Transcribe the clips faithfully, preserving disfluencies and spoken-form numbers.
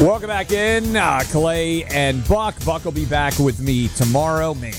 Welcome back in. Uh, Clay and Buck. Buck will be back with me tomorrow. Man,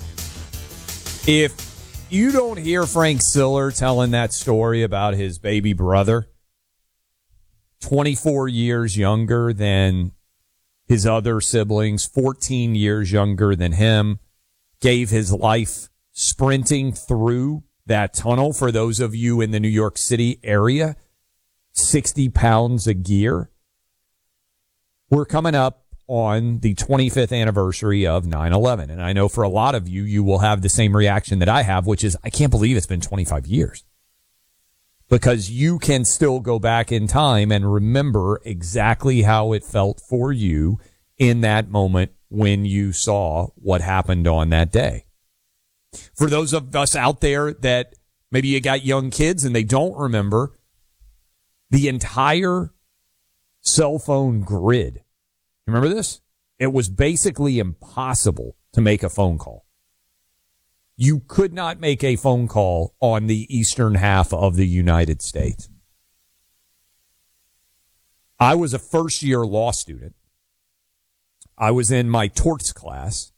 if you don't hear Frank Siller telling that story about his baby brother, twenty-four years younger than his other siblings, fourteen years younger than him, gave his life sprinting through that tunnel. For those of you in the New York City area, sixty pounds of gear. We're coming up on the twenty-fifth anniversary of nine eleven. And I know for a lot of you, you will have the same reaction that I have, which is, I can't believe it's been twenty-five years. Because you can still go back in time and remember exactly how it felt for you in that moment when you saw what happened on that day. For those of us out there that maybe you got young kids and they don't remember, the entire cell phone grid. Remember this? It was basically impossible to make a phone call. You could not make a phone call on the eastern half of the United States. I was a first-year law student. I was in my torts class.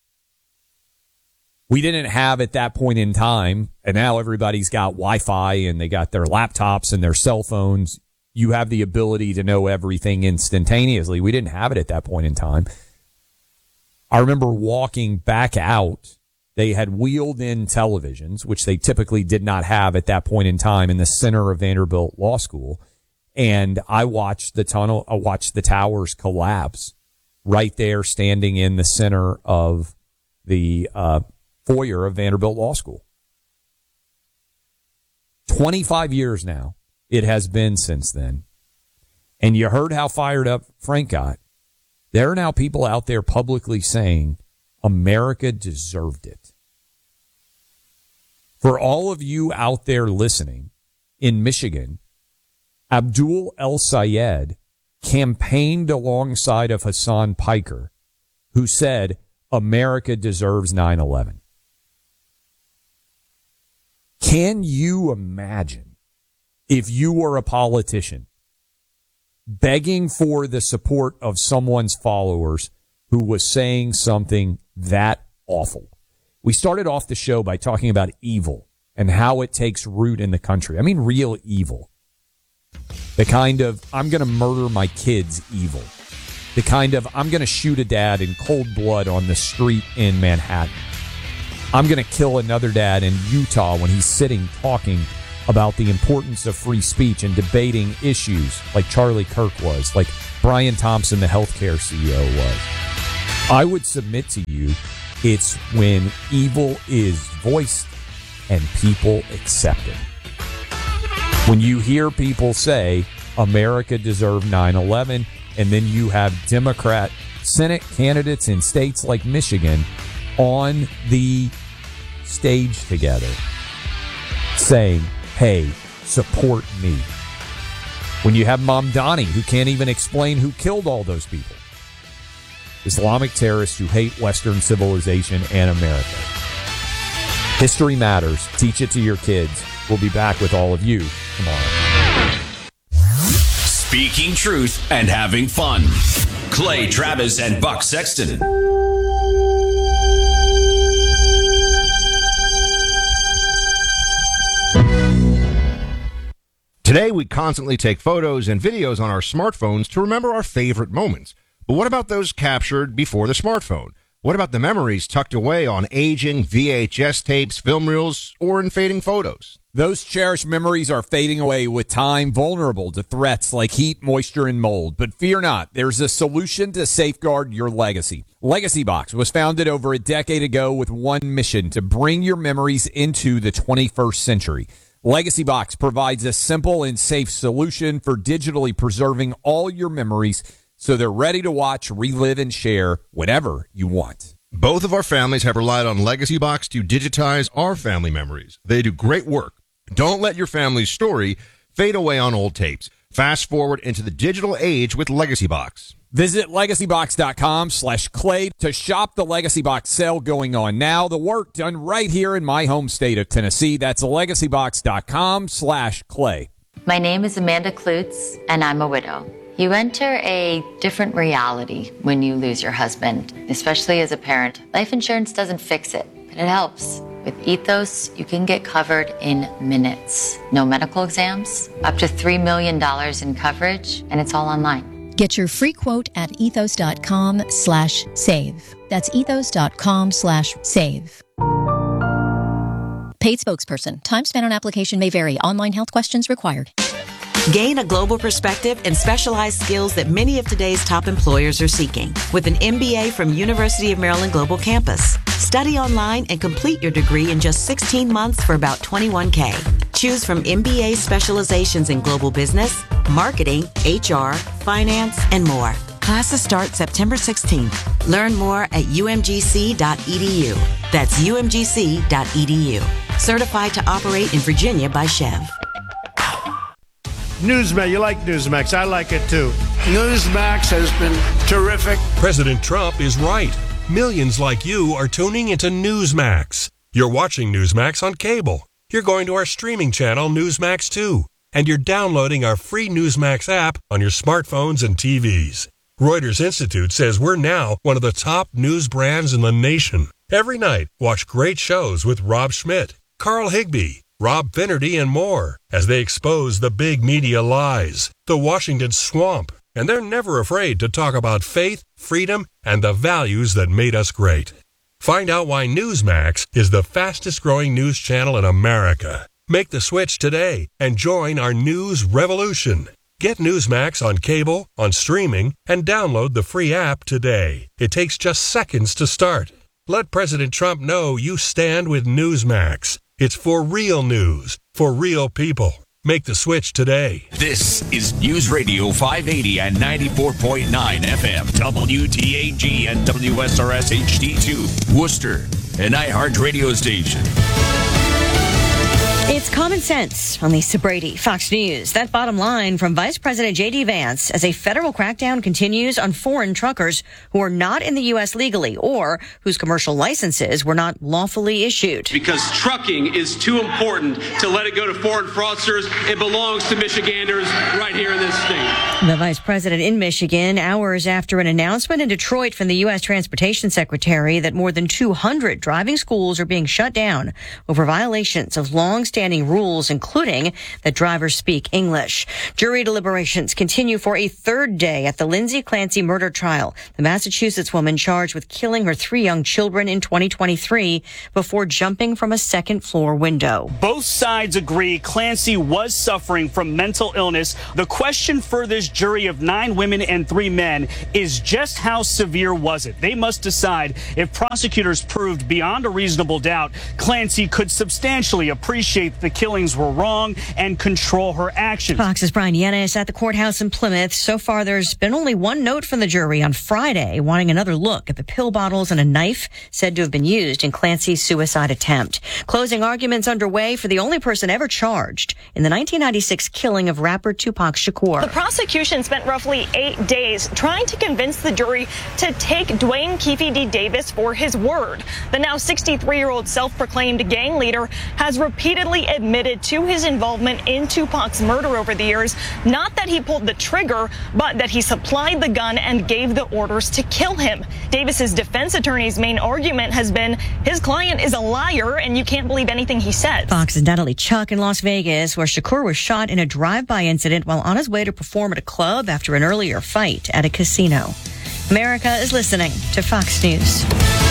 We didn't have at that point in time, and now everybody's got Wi-Fi and they got their laptops and their cell phones. You have the ability to know everything instantaneously. We didn't have it at that point in time. I remember walking back out. They had wheeled in televisions, which they typically did not have at that point in time, in the center of Vanderbilt Law School. And I watched the tunnel, I watched the towers collapse right there, standing in the center of the uh, foyer of Vanderbilt Law School. twenty-five years now. It has been since then. And you heard how fired up Frank got. There are now people out there publicly saying America deserved it. For all of you out there listening in Michigan, Abdul El Sayed campaigned alongside of Hassan Piker, who said America deserves nine eleven. Can you imagine if you were a politician begging for the support of someone's followers who was saying something that awful? We started off the show by talking about evil and how it takes root in the country. I mean, real evil. The kind of, I'm going to murder my kids evil. The kind of, I'm going to shoot a dad in cold blood on the street in Manhattan. I'm going to kill another dad in Utah when he's sitting talking about the importance of free speech and debating issues like Charlie Kirk was, like Brian Thompson, the healthcare C E O, was. I would submit to you, it's when evil is voiced and people accept it. When you hear people say America deserved nine eleven, and then you have Democrat Senate candidates in states like Michigan on the stage together saying, hey, support me. When you have Mamdani, who can't even explain who killed all those people. Islamic terrorists who hate Western civilization and America. History matters. Teach it to your kids. We'll be back with all of you tomorrow. Speaking truth and having fun. Clay Travis and Buck Sexton. Today, we constantly take photos and videos on our smartphones to remember our favorite moments. But what about those captured before the smartphone? What about the memories tucked away on aging V H S tapes, film reels, or in fading photos? Those cherished memories are fading away with time, vulnerable to threats like heat, moisture, and mold. But fear not, there's a solution to safeguard your legacy. Legacy Box was founded over a decade ago with one mission: to bring your memories into the twenty-first century. Legacy Box provides a simple and safe solution for digitally preserving all your memories so they're ready to watch, relive, and share whenever you want. Both of our families have relied on Legacy Box to digitize our family memories. They do great work. Don't let your family's story fade away on old tapes. Fast forward into the digital age with Legacy Box. Visit legacybox.com slash clay to shop the Legacy Box sale going on now. The work done right here in my home state of Tennessee. That's legacybox.com slash clay. My name is Amanda Klutz, and I'm a widow. You enter a different reality when you lose your husband, especially as a parent. Life insurance doesn't fix it, but it helps. With Ethos, you can get covered in minutes. No medical exams, up to three million dollars in coverage, and it's all online. Get your free quote at ethos.com slash save. That's ethos.com slash save. Paid spokesperson. Time spent on application may vary. Online health questions required. Gain a global perspective and specialized skills that many of today's top employers are seeking with an M B A from University of Maryland Global Campus. Study online and complete your degree in just sixteen months for about twenty-one thousand dollars. Choose from M B A specializations in global business, marketing, H R, finance, and more. Classes start September sixteenth. Learn more at u m g c dot e d u. That's u m g c dot e d u. Certified to operate in Virginia by Chev. Newsmax, you like Newsmax. I like it too. Newsmax has been terrific. President Trump is right. Millions like you are tuning into Newsmax. You're watching Newsmax on cable. You're going to our streaming channel, Newsmax two. And you're downloading our free Newsmax app on your smartphones and T Vs. Reuters Institute says we're now one of the top news brands in the nation. Every night, watch great shows with Rob Schmidt, Carl Higbie, Rob Finnerty, and more as they expose the big media lies, the Washington swamp, and they're never afraid to talk about faith, freedom, and the values that made us great. Find out why Newsmax is the fastest growing news channel in America. Make the switch today and join our news revolution. Get Newsmax on cable, on streaming, and download the free app today. It takes just seconds to start. Let President Trump know you stand with Newsmax. It's for real news, for real people. Make the switch today. This is News Radio five eighty and ninety-four point nine F M, W T A G and W S R S H D two, Worcester, an iHeart radio station. It's Common Sense on Lisa Brady, Fox News. That bottom line from Vice President J D. Vance as a federal crackdown continues on foreign truckers who are not in the U S legally or whose commercial licenses were not lawfully issued. Because trucking is too important to let it go to foreign fraudsters. It belongs to Michiganders right here in this state. The vice president in Michigan, hours after an announcement in Detroit from the U S Transportation Secretary that more than two hundred driving schools are being shut down over violations of long-standing rules, including that drivers speak English. Jury deliberations continue for a third day at the Lindsay Clancy murder trial. The Massachusetts woman charged with killing her three young children in twenty twenty-three before jumping from a second-floor window. Both sides agree Clancy was suffering from mental illness. The question for this jury of nine women and three men is just how severe was it? They must decide if prosecutors proved beyond a reasonable doubt Clancy could substantially appreciate the killings were wrong and control her actions. Fox's Brian Yennis at the courthouse in Plymouth. So far, there's been only one note from the jury on Friday wanting another look at the pill bottles and a knife said to have been used in Clancy's suicide attempt. Closing arguments underway for the only person ever charged in the nineteen ninety-six killing of rapper Tupac Shakur. The prosecution spent roughly eight days trying to convince the jury to take Dwayne Keefe D. Davis for his word. The now sixty-three-year-old self-proclaimed gang leader has repeatedly admitted to his involvement in Tupac's murder over the years. Not that he pulled the trigger, but that he supplied the gun and gave the orders to kill him. Davis's defense attorney's main argument has been his client is a liar and you can't believe anything he says. Fox's Natalie Chuck in Las Vegas, where Shakur was shot in a drive-by incident while on his way to perform at a club after an earlier fight at a casino. America is listening to Fox News.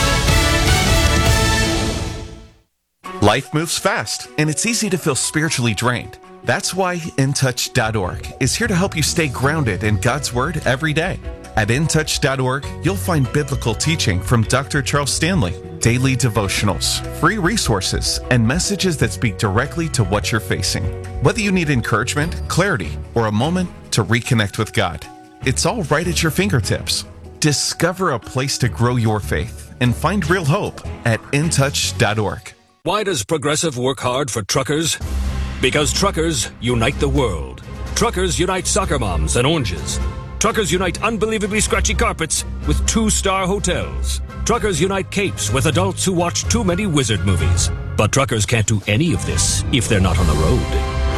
Life moves fast, and it's easy to feel spiritually drained. That's why in touch dot org is here to help you stay grounded in God's Word every day. At in touch dot org, you'll find biblical teaching from Doctor Charles Stanley, daily devotionals, free resources, and messages that speak directly to what you're facing. Whether you need encouragement, clarity, or a moment to reconnect with God, it's all right at your fingertips. Discover a place to grow your faith and find real hope at in touch dot org. Why does Progressive work hard for truckers? Because truckers unite the world. Truckers unite soccer moms and oranges. Truckers unite unbelievably scratchy carpets with two-star hotels. Truckers unite capes with adults who watch too many wizard movies. But truckers can't do any of this if they're not on the road.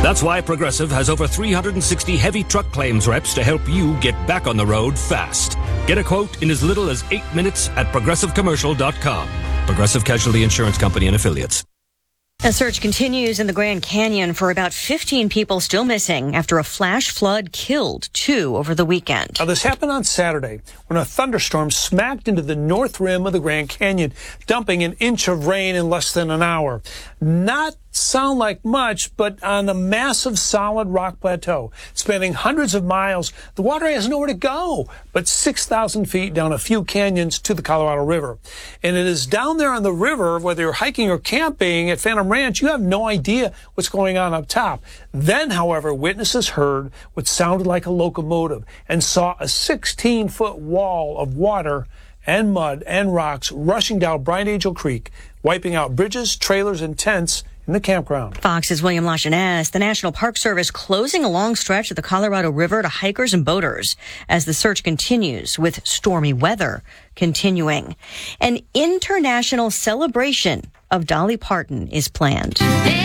That's why Progressive has over three hundred sixty heavy truck claims reps to help you get back on the road fast. Get a quote in as little as eight minutes at progressive commercial dot com. Progressive Casualty Insurance Company and Affiliates. A search continues in the Grand Canyon for about fifteen people still missing after a flash flood killed two over the weekend. Now, this happened on Saturday when a thunderstorm smacked into the north rim of the Grand Canyon, dumping an inch of rain in less than an hour. Not sound like much, but on a massive solid rock plateau, spanning hundreds of miles, the water has nowhere to go but six thousand feet down a few canyons to the Colorado River. And it is down there on the river, whether you're hiking or camping at Phantom Ranch, you have no idea what's going on up top. Then, however, witnesses heard what sounded like a locomotive and saw a sixteen-foot wall of water and mud and rocks rushing down Bright Angel Creek, wiping out bridges, trailers, and tents in the campground. Fox's William Lajeunesse. The National Park Service closing a long stretch of the Colorado River to hikers and boaters as the search continues, with stormy weather continuing. An international celebration of Dolly Parton is planned.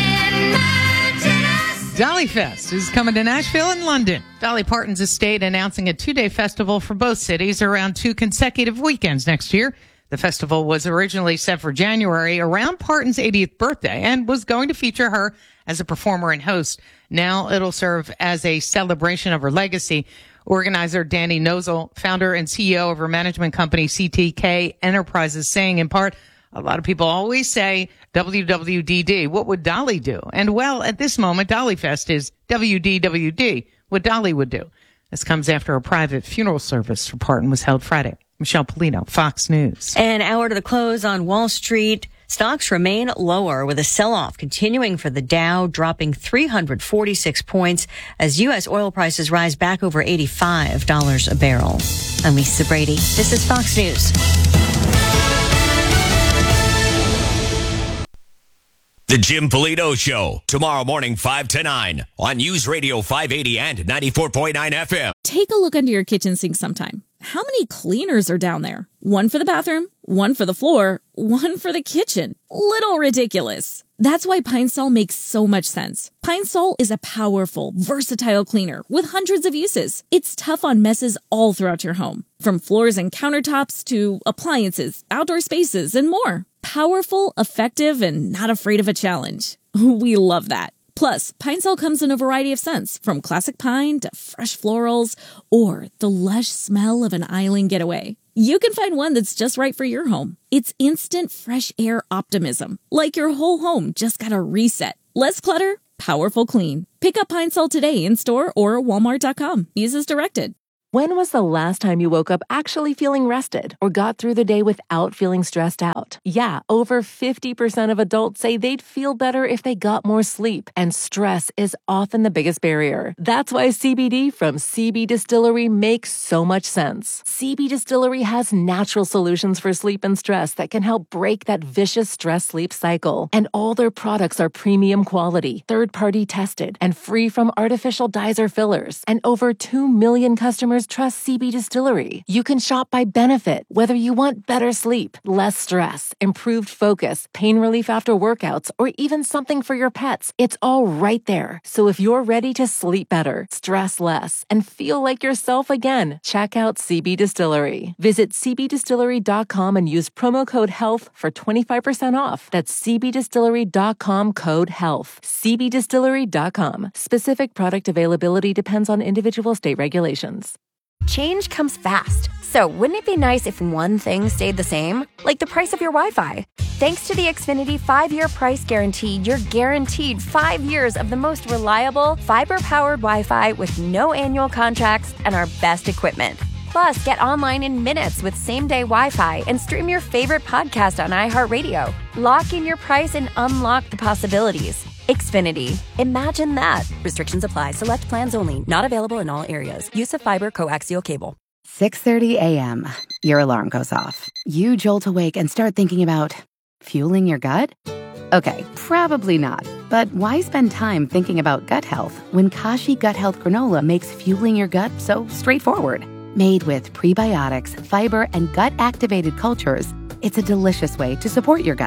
Dolly Fest is coming to Nashville and London. Dolly Parton's estate announcing a two-day festival for both cities around two consecutive weekends next year. The festival was originally set for January around Parton's eightieth birthday and was going to feature her as a performer and host. Now it'll serve as a celebration of her legacy. Organizer Danny Nozel, founder and C E O of her management company C T K Enterprises, saying in part, a lot of people always say W W D D. What would Dolly do? And well, at this moment, Dolly Fest is W D W D, what Dolly would do. This comes after a private funeral service for Parton was held Friday. Michelle Polino, Fox News. An hour to the close on Wall Street. Stocks remain lower with a sell-off continuing for the Dow, dropping three hundred forty-six points as U S oil prices rise back over eighty-five dollars a barrel. I'm Lisa Brady. This is Fox News. The Jim Polito Show, tomorrow morning, five to nine, on News Radio five eighty and ninety-four point nine F M. Take a look under your kitchen sink sometime. How many cleaners are down there? One for the bathroom, one for the floor, one for the kitchen. Little ridiculous. That's why Pine Sol makes so much sense. Pine Sol is a powerful, versatile cleaner with hundreds of uses. It's tough on messes all throughout your home, from floors and countertops to appliances, outdoor spaces, and more. Powerful, effective, and not afraid of a challenge. We love that. Plus, Pine Sol comes in a variety of scents, from classic pine to fresh florals or the lush smell of an island getaway. You can find one that's just right for your home. It's instant fresh air optimism, like your whole home just got a reset. Less clutter, powerful clean. Pick up Pine Sol today in store or walmart dot com. Use as directed. When was the last time you woke up actually feeling rested or got through the day without feeling stressed out? Yeah, over fifty percent of adults say they'd feel better if they got more sleep, and stress is often the biggest barrier. That's why C B D from C B Distillery makes so much sense. C B Distillery has natural solutions for sleep and stress that can help break that vicious stress-sleep cycle. And all their products are premium quality, third-party tested, and free from artificial dyes or fillers. And over two million customers trust C B Distillery. You can shop by benefit, whether you want better sleep, less stress, improved focus, pain relief after workouts, or even something for your pets. It's all right there. So if you're ready to sleep better, stress less, and feel like yourself again, check out C B Distillery. Visit c b distillery dot com and use promo code HEALTH for twenty-five percent off. That's c b distillery dot com code HEALTH. c b distillery dot com. Specific product availability depends on individual state regulations. Change comes fast, so wouldn't it be nice if one thing stayed the same? Like the price of your Wi-Fi. Thanks to the Xfinity five-year price guarantee, you're guaranteed five years of the most reliable, fiber-powered Wi-Fi with no annual contracts and our best equipment. Plus, get online in minutes with same-day Wi-Fi and stream your favorite podcast on iHeartRadio. Lock in your price and unlock the possibilities. Xfinity. Imagine that. Restrictions apply. Select plans only. Not available in all areas. Use of fiber coaxial cable. six thirty a.m. Your alarm goes off. You jolt awake and start thinking about fueling your gut? Okay, probably not. But why spend time thinking about gut health when Kashi Gut Health Granola makes fueling your gut so straightforward? Made with prebiotics, fiber, and gut-activated cultures, it's a delicious way to support your gut.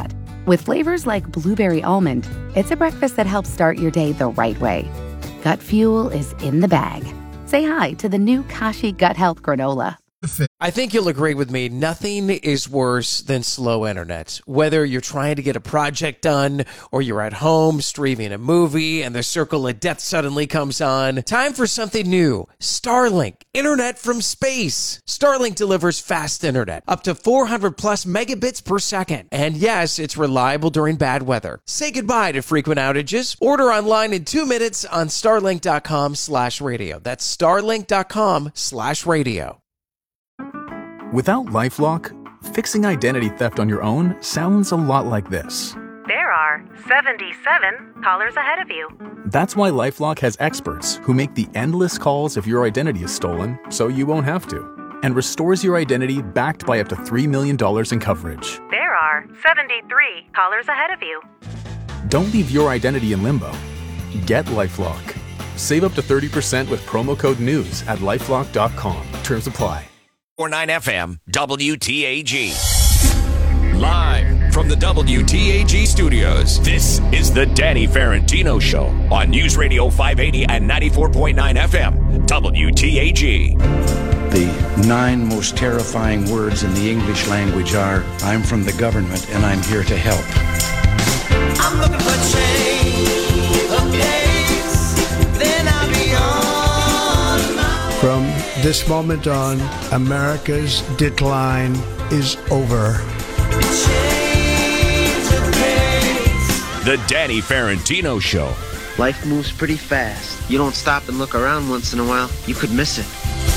With flavors like blueberry almond, it's a breakfast that helps start your day the right way. Gut Fuel is in the bag. Say hi to the new Kashi Gut Health Granola. I think you'll agree with me. Nothing is worse than slow internet. Whether you're trying to get a project done or you're at home streaming a movie and the circle of death suddenly comes on. Time for something new. Starlink. Internet from space. Starlink delivers fast internet. Up to four hundred plus megabits per second. And yes, it's reliable during bad weather. Say goodbye to frequent outages. Order online in two minutes on starlink.com slash radio. That's starlink.com slash radio. Without LifeLock, fixing identity theft on your own sounds a lot like this. There are seventy-seven callers ahead of you. That's why LifeLock has experts who make the endless calls if your identity is stolen so you won't have to, and restores your identity backed by up to three million dollars in coverage. There are seventy-three callers ahead of you. Don't leave your identity in limbo. Get LifeLock. Save up to thirty percent with promo code NEWS at lifelock dot com. Terms apply. four nine F M, W T A G. Live from the W T A G studios, this is the Danny Ferentino Show on News Radio five eighty and ninety-four point nine F M, W T A G. The nine most terrifying words in the English language are, I'm from the government and I'm here to help. I'm looking for change, a pace, then I'll be on my way. From this moment on, America's decline is over. The Danny Ferentino Show. Life moves pretty fast. You don't stop and look around once in a while, you could miss it.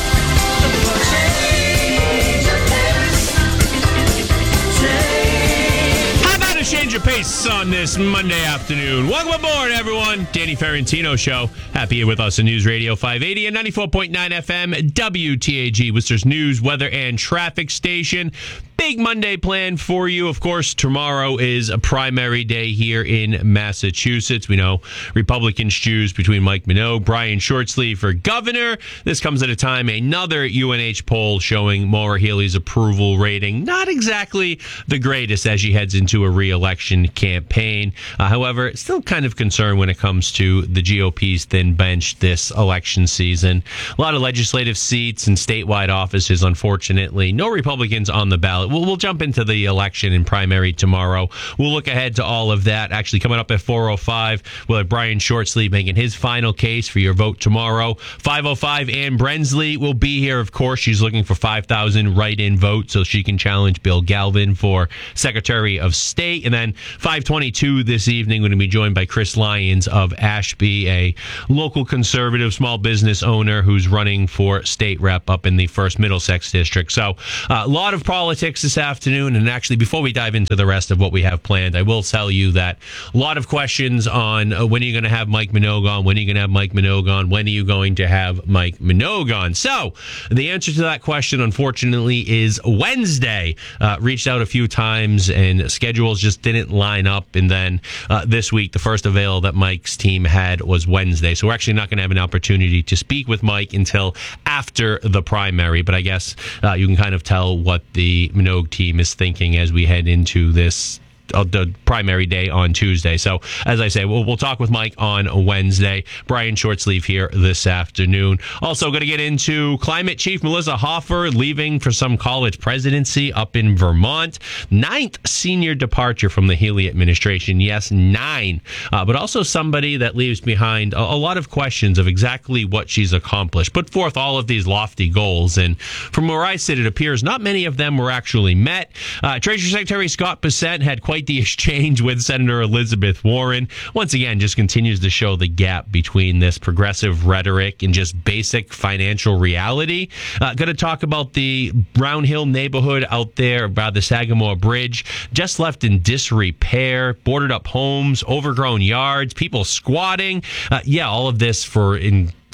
Change of pace on this Monday afternoon. Welcome aboard, everyone. Danny Ferentino Show. Happy you're with us on News Radio five eighty and ninety-four point nine F M, W T A G, Worcester's news, weather, and traffic station. Big Monday plan for you. Of course, tomorrow is a primary day here in Massachusetts. We know Republicans choose between Mike Minogue, Brian Shortsleeve for governor. This comes at a time another U N H poll showing Maura Healey's approval rating not exactly the greatest as she heads into a re-election campaign. Uh, however, still kind of concerned when it comes to the G O P's thin bench this election season. A lot of legislative seats and statewide offices, unfortunately. No Republicans on the ballot. We'll, we'll jump into the election and primary tomorrow. We'll look ahead to all of that. Actually, coming up at four oh five, we'll have Brian Shortsleeve making his final case for your vote tomorrow. five oh five, Ann Brensley will be here. Of course, she's looking for five thousand write-in votes so she can challenge Bill Galvin for Secretary of State. And then five twenty-two this evening, we're going to be joined by Chris Lyons of Ashby, a local conservative small business owner who's running for state rep up in the first Middlesex district. So uh, a lot of politics this afternoon. And actually, before we dive into the rest of what we have planned, I will tell you that a lot of questions on uh, when are you going to have Mike Minogue on? When are you going to have Mike Minogue on? When are you going to have Mike Minogue on? So the answer to that question, unfortunately, is Wednesday. Uh, reached out a few times and schedules just didn't line up. And then uh, this week, the first avail that Mike's team had was Wednesday. So we're actually not going to have an opportunity to speak with Mike until after the primary. But I guess uh, you can kind of tell what the Minogue team is thinking as we head into this uh, the primary day on Tuesday. So as I say, we'll, we'll talk with Mike on Wednesday. Brian Shortsleeve here this afternoon. Also going to get into climate chief Melissa Hoffer leaving for some college presidency up in Vermont. Ninth senior departure from the Healey administration. Yes, nine. Uh, but also somebody that leaves behind a, a lot of questions of exactly what she's accomplished. Put forth all of these lofty goals. And from where I sit, it appears not many of them were actually met. Uh, Treasury Secretary Scott Bessent had quite the exchange with Senator Elizabeth Warren. Once again, just continues to show the gap between this progressive rhetoric and just basic financial reality. Uh, going to talk about the Brown Hill neighborhood out there by the Sagamore Bridge, just left in disrepair, boarded up homes, overgrown yards, people squatting. Uh, yeah, all of this for in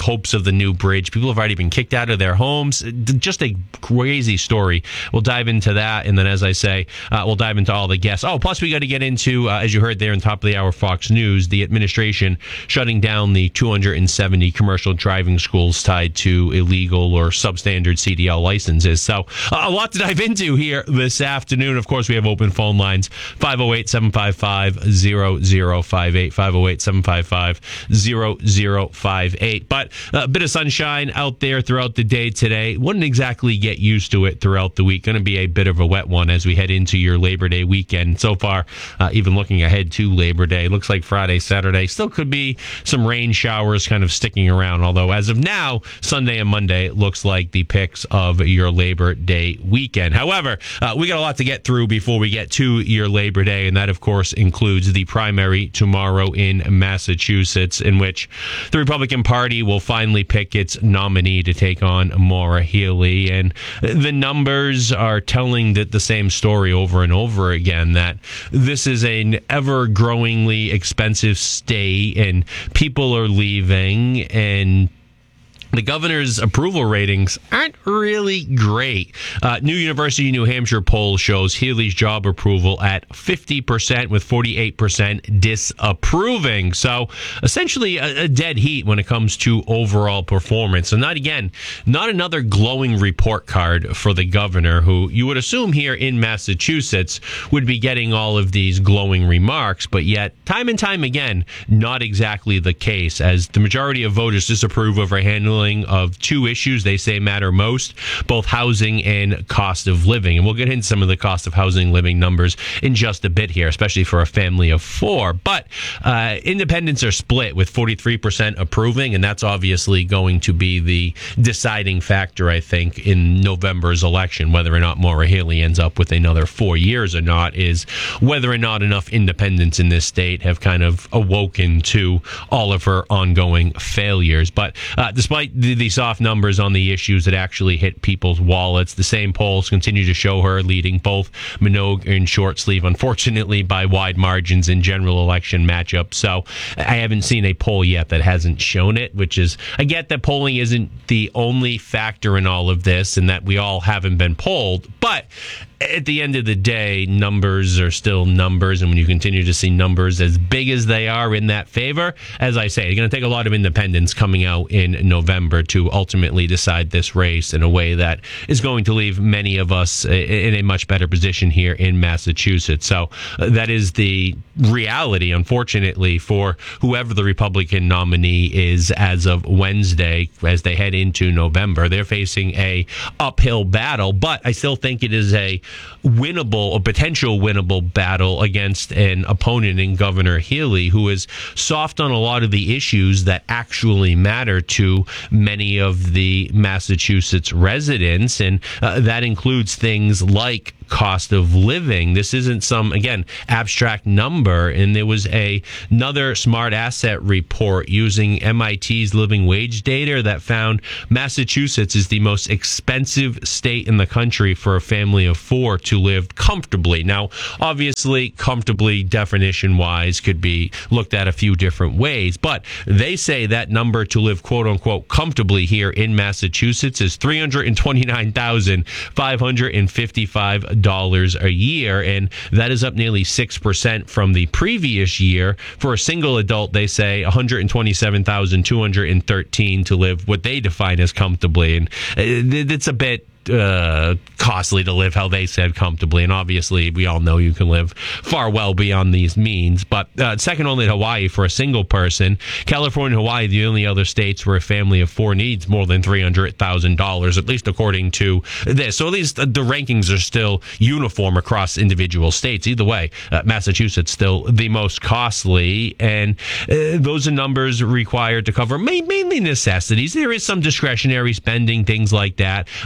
hopes of the new bridge. People have already been kicked out of their homes. Just a crazy story. We'll dive into that. And then, as I say, uh, we'll dive into all the guests. Oh, plus we got to get into, uh, as you heard there in top of the hour, Fox News, the administration shutting down the two hundred seventy commercial driving schools tied to illegal or substandard C D L licenses. So uh, a lot to dive into here this afternoon. Of course, we have open phone lines, five oh eight, seven five five, zero zero five eight, five oh eight, seven five five, zero zero five eight. But a bit of sunshine out there throughout the day today. Wouldn't exactly get used to it throughout the week. Going to be a bit of a wet one as we head into your Labor Day weekend. So far, uh, even looking ahead to Labor Day, looks like Friday, Saturday still could be some rain showers kind of sticking around. Although as of now, Sunday and Monday looks like the picks of your Labor Day weekend. However, uh, we got a lot to get through before we get to your Labor Day, and that, of course, includes the primary tomorrow in Massachusetts, in which the Republican Party will finally pick its nominee to take on Maura Healey. And the numbers are telling the, the same story over and over again, that this is an ever-growingly expensive state, and people are leaving, and the governor's approval ratings aren't really great. Uh, New University New Hampshire poll shows Healey's job approval at fifty percent with forty-eight percent disapproving. So essentially a, a dead heat when it comes to overall performance. So not, again, not another glowing report card for the governor, who you would assume here in Massachusetts would be getting all of these glowing remarks, but yet time and time again, not exactly the case, as the majority of voters disapprove of her handling of two issues they say matter most, both housing and cost of living. And we'll get into some of the cost of housing living numbers in just a bit here, especially for a family of four. But uh, independents are split, with forty-three percent approving, and that's obviously going to be the deciding factor, I think, in November's election. Whether or not Maura Healey ends up with another four years or not is whether or not enough independents in this state have kind of awoken to all of her ongoing failures. But uh, despite The, the soft numbers on the issues that actually hit people's wallets, the same polls continue to show her leading both Minogue and Short Sleeve, unfortunately by wide margins in general election matchups. So I haven't seen a poll yet that hasn't shown it, which is, I get that polling isn't the only factor in all of this and that we all haven't been polled, but at the end of the day, numbers are still numbers, and when you continue to see numbers as big as they are in that favor, as I say, it's going to take a lot of independents coming out in November to ultimately decide this race in a way that is going to leave many of us in a much better position here in Massachusetts. So uh, that is the reality, unfortunately, for whoever the Republican nominee is as of Wednesday, as they head into November. They're facing a uphill battle, but I still think it is a winnable, a potential winnable battle against an opponent in Governor Healey, who is soft on a lot of the issues that actually matter to many of the Massachusetts residents. And uh, that includes things like cost of living. This isn't some, again, abstract number. And there was a, another smart asset report using M I T's living wage data that found Massachusetts is the most expensive state in the country for a family of four to live comfortably. Now, obviously, comfortably, definition-wise, could be looked at a few different ways, but they say that number to live, quote-unquote, comfortably here in Massachusetts is three hundred twenty-nine thousand five hundred fifty-five dollars a year, and that is up nearly six percent from the previous year. For a single adult, they say one hundred twenty-seven thousand two hundred thirteen to live what they define as comfortably, and it's a bit uh, costly to live how they said comfortably. And obviously, we all know you can live far well beyond these means. But uh, second only to Hawaii for a single person. California and Hawaii, the only other states where a family of four needs more than three hundred thousand dollars, at least according to this. So at least the rankings are still uniform across individual states. Either way, uh, Massachusetts still the most costly. And uh, those are numbers required to cover mainly necessities. There is some discretionary spending, things like that. Uh, being able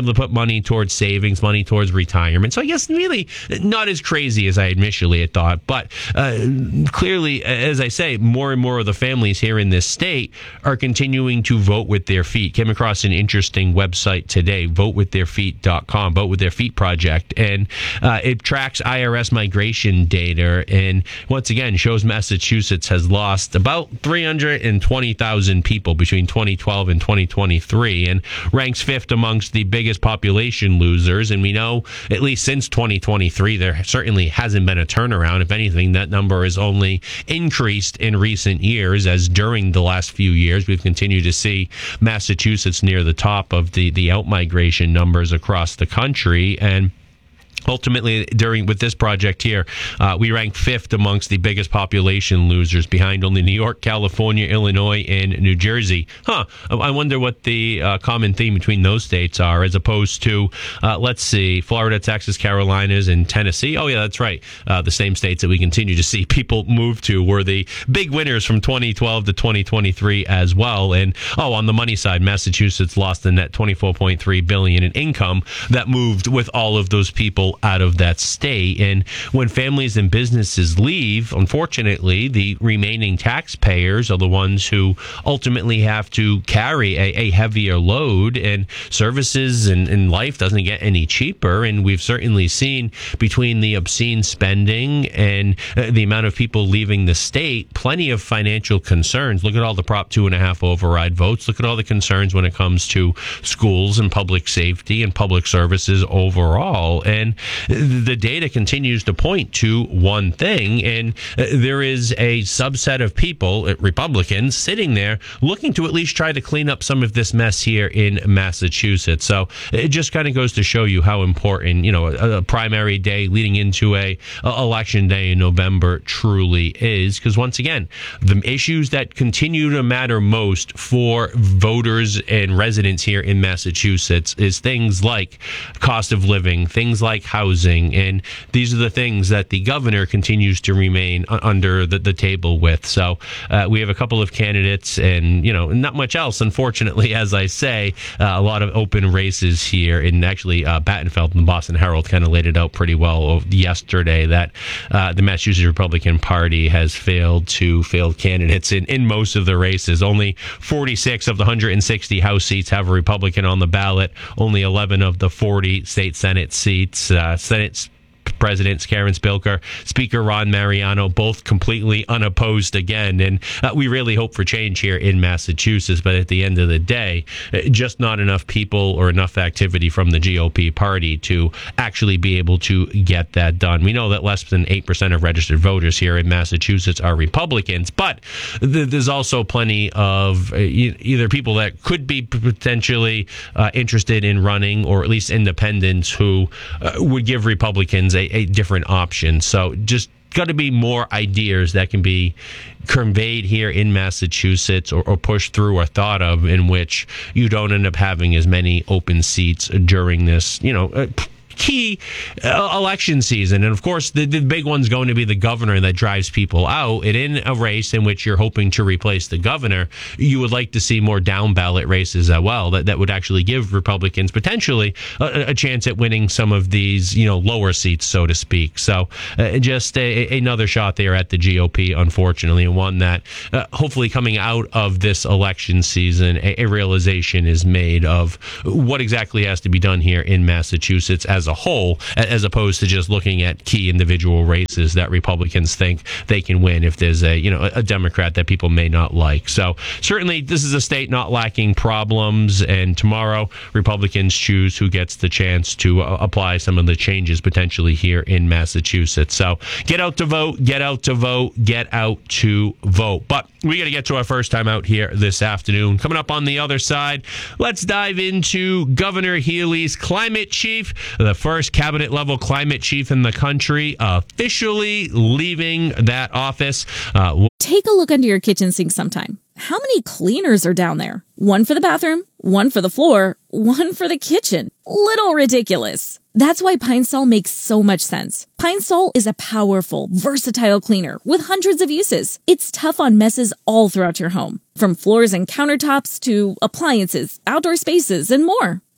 able to put money towards savings, money towards retirement. So I guess really not as crazy as I initially had thought. But uh, clearly, as I say, more and more of the families here in this state are continuing to vote with their feet. Came across an interesting website today, vote with their feet dot com, Vote with Their Feet Project. And uh, it tracks I R S migration data. And once again, shows Massachusetts has lost about three hundred twenty thousand people between twenty twelve and twenty twenty-three, and ranks fifth amongst the biggest population losers. And we know, at least since twenty twenty-three, there certainly hasn't been a turnaround. If anything, that number has only increased in recent years, as during the last few years, we've continued to see Massachusetts near the top of the, the out-migration numbers across the country. And ultimately, during with this project here, uh, we ranked fifth amongst the biggest population losers, behind only New York, California, Illinois, and New Jersey. Huh. I wonder what the uh, common theme between those states are, as opposed to, uh, let's see, Florida, Texas, Carolinas, and Tennessee. Oh, yeah, that's right. Uh, the same states that we continue to see people move to were the big winners from twenty twelve to twenty twenty-three as well. And, oh, on the money side, Massachusetts lost a net twenty-four point three billion dollars in income that moved with all of those people out of that state. And when families and businesses leave, unfortunately, the remaining taxpayers are the ones who ultimately have to carry a, a heavier load, and services and, and life doesn't get any cheaper. And we've certainly seen, between the obscene spending and uh, the amount of people leaving the state, plenty of financial concerns. Look at all the Prop two and a half override votes. Look at all the concerns when it comes to schools and public safety and public services overall. And the data continues to point to one thing, and there is a subset of people, Republicans, sitting there looking to at least try to clean up some of this mess here in Massachusetts. So it just kind of goes to show you how important, you know, a, a primary day leading into a, a election day in November truly is. Because once again, the issues that continue to matter most for voters and residents here in Massachusetts is things like cost of living, things like housing. And these are the things that the governor continues to remain under the, the table with. So uh, we have a couple of candidates and, you know, not much else, unfortunately, as I say, uh, a lot of open races here. And actually, uh, Battenfeld and the Boston Herald kind of laid it out pretty well yesterday, that uh, the Massachusetts Republican Party has failed to field candidates in, in most of the races. Only forty-six of the one hundred sixty House seats have a Republican on the ballot. Only eleven of the forty state Senate seats. Uh, Senate Presidents Karen Spilker, Speaker Ron Mariano, both completely unopposed again. And uh, we really hope for change here in Massachusetts. But at the end of the day, just not enough people or enough activity from the G O P party to actually be able to get that done. We know that less than eight percent of registered voters here in Massachusetts are Republicans, but th- there's also plenty of uh, e- either people that could be potentially uh, interested in running, or at least independents who uh, would give Republicans a a different option. So just got to be more ideas that can be conveyed here in Massachusetts, or, or pushed through or thought of, in which you don't end up having as many open seats during this, you know, uh, key uh, election season. And of course, the, the big one's going to be the governor that drives people out. And in a race in which you're hoping to replace the governor, you would like to see more down ballot races as well, that, that would actually give Republicans potentially a, a chance at winning some of these, you know, lower seats, so to speak. So uh, just a, another shot there at the G O P, unfortunately, and one that uh, hopefully coming out of this election season, a, a realization is made of what exactly has to be done here in Massachusetts as a whole, as opposed to just looking at key individual races that Republicans think they can win if there's a, you know, a Democrat that people may not like. So certainly this is a state not lacking problems, and tomorrow Republicans choose who gets the chance to uh, apply some of the changes potentially here in Massachusetts. So get out to vote, get out to vote, get out to vote. But we got to get to our first time out here this afternoon. Coming up on the other side, let's dive into Governor Healey's climate chief, the first cabinet level climate chief in the country, officially leaving that office. Uh, Take a look under your kitchen sink sometime. How many cleaners are down there? One for the bathroom, one for the floor, one for the kitchen. Little ridiculous. That's why Pine Sol makes so much sense. Pine Sol is a powerful, versatile cleaner with hundreds of uses. It's tough on messes all throughout your home, from floors and countertops to appliances, outdoor spaces, and more.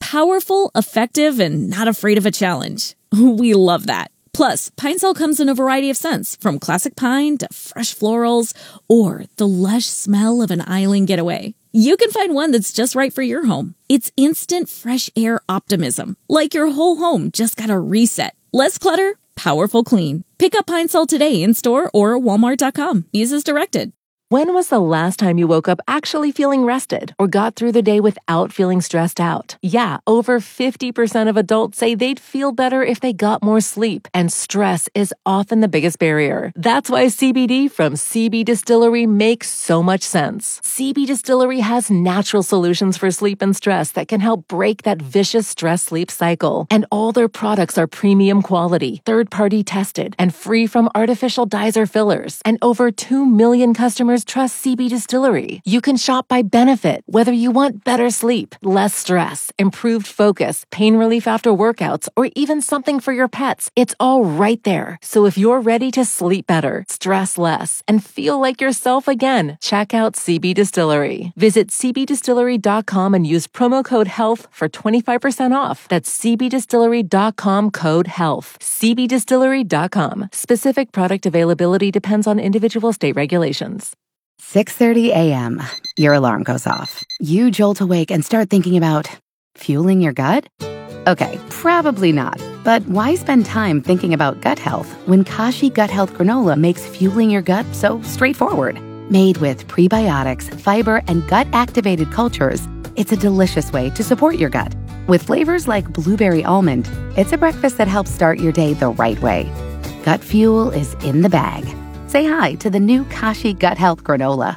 Powerful, effective, and not afraid of a challenge. We love that. Plus, Pine Sol comes in a variety of scents, from classic pine to fresh florals, or the lush smell of an island getaway. You can find one that's just right for your home. It's instant fresh air optimism, like your whole home just got a reset. Less clutter, powerful clean. Pick up Pine Sol today in store or walmart dot com. Use as directed. When was the last time you woke up actually feeling rested or got through the day without feeling stressed out? Yeah, over fifty percent of adults say they'd feel better if they got more sleep, and stress is often the biggest barrier. That's why C B D from C B Distillery makes so much sense. C B Distillery has natural solutions for sleep and stress that can help break that vicious stress-sleep cycle. And all their products are premium quality, third-party tested, and free from artificial dyes or fillers. And over two million customers trust C B Distillery. You can shop by benefit, whether you want better sleep, less stress, improved focus, pain relief after workouts, or even something for your pets. It's all right there. So if you're ready to sleep better, stress less, and feel like yourself again, check out C B Distillery. Visit c b distillery dot com and use promo code HEALTH for twenty-five percent off. That's c b distillery dot com code HEALTH. c b distillery dot com. Specific product availability depends on individual state regulations. six thirty a.m. Your alarm goes off. You jolt awake and start thinking about fueling your gut? Okay, probably not. But why spend time thinking about gut health when Kashi Gut Health Granola makes fueling your gut so straightforward? Made with prebiotics, fiber, and gut-activated cultures, it's a delicious way to support your gut. With flavors like blueberry almond, it's a breakfast that helps start your day the right way. Gut fuel is in the bag. Say hi to the new Kashi Gut Health Granola.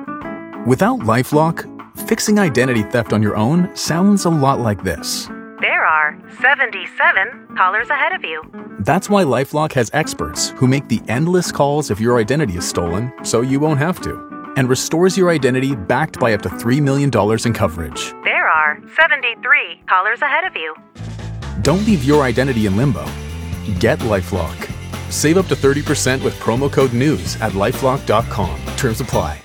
Without LifeLock, fixing identity theft on your own sounds a lot like this. There are seventy-seven callers ahead of you. That's why LifeLock has experts who make the endless calls if your identity is stolen so you won't have to, and restores your identity backed by up to three million dollars in coverage. There are seventy-three callers ahead of you. Don't leave your identity in limbo. Get LifeLock. Save up to thirty percent with promo code NEWS at lifelock dot com. Terms apply.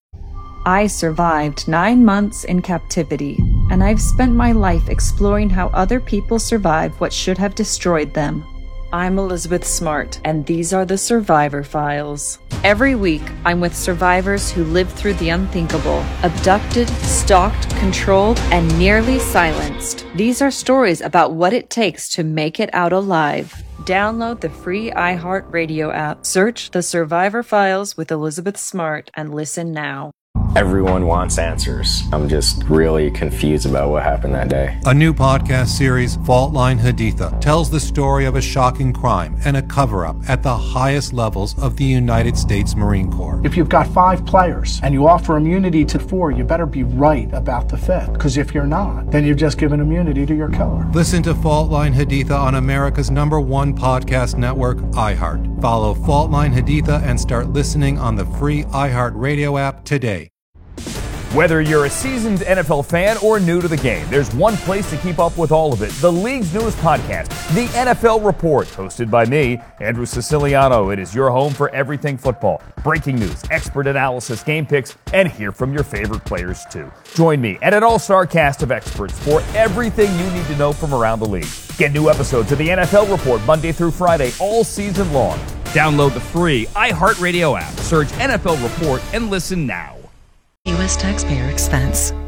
I survived nine months in captivity, and I've spent my life exploring how other people survive what should have destroyed them. I'm Elizabeth Smart, and these are the Survivor Files. Every week, I'm with survivors who lived through the unthinkable, abducted, stalked, controlled, and nearly silenced. These are stories about what it takes to make it out alive. Download the free iHeartRadio app, search The Survivor Files with Elizabeth Smart, and listen now. Everyone wants answers. I'm just really confused about what happened that day. A new podcast series, Fault Line Haditha, tells the story of a shocking crime and a cover-up at the highest levels of the United States Marine Corps. If you've got five players and you offer immunity to four, you better be right about the fifth. Because if you're not, then you've just given immunity to your killer. Listen to Fault Line Haditha on America's number one podcast network, iHeart. Follow Fault Line Haditha and start listening on the free iHeartRadio app today. Whether you're a seasoned N F L fan or new to the game, there's one place to keep up with all of it. The league's newest podcast, The N F L Report, hosted by me, Andrew Siciliano. It is your home for everything football. Breaking news, expert analysis, game picks, and hear from your favorite players too. Join me and an all-star cast of experts for everything you need to know from around the league. Get new episodes of The N F L Report Monday through Friday all season long. Download the free iHeartRadio app, search N F L Report, and listen now. U S taxpayer expense.